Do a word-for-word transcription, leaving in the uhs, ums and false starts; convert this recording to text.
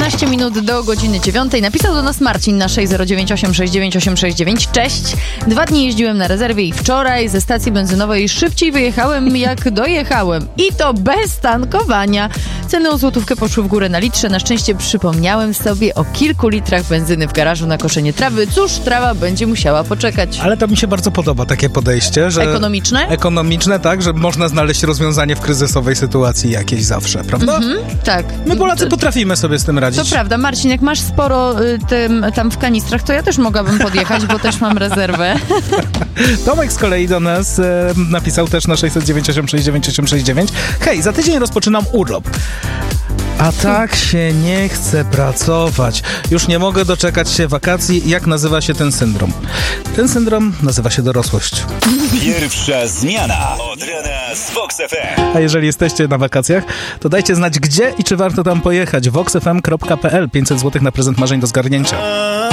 osiemnaście minut do godziny dziewiątej. Napisał do nas Marcin na sześć zero dziewięć osiem sześć dziewięć osiem sześć dziewięć. Cześć. Dwa dni jeździłem na rezerwie i wczoraj ze stacji benzynowej szybciej wyjechałem jak dojechałem. I to bez tankowania. Ceny o złotówkę poszły w górę na litrze. Na szczęście przypomniałem sobie o kilku litrach benzyny w garażu na koszenie trawy. Cóż, trawa będzie musiała poczekać. Ale to mi się bardzo podoba takie podejście, że... Ekonomiczne? Ekonomiczne, tak, że można znaleźć rozwiązanie w kryzysowej sytuacji jakiejś zawsze, prawda? Mhm, tak. My Polacy potrafimy sobie z tym radzić. To prawda. Marcin, jak masz sporo y, tym, tam w kanistrach, to ja też mogłabym podjechać, bo też mam rezerwę. Tomek z kolei do nas e, napisał też na sześć zero dziewięć osiem sześć dziewięć osiem sześć dziewięć. Hej, za tydzień rozpoczynam urlop. A tak się nie chce pracować. Już nie mogę doczekać się wakacji. Jak nazywa się ten syndrom? Ten syndrom nazywa się dorosłość. Pierwsza zmiana od rana z Vox F M. A jeżeli jesteście na wakacjach, to dajcie znać gdzie i czy warto tam pojechać. vox f m kropka p l. pięćset złotych na prezent marzeń do zgarnięcia.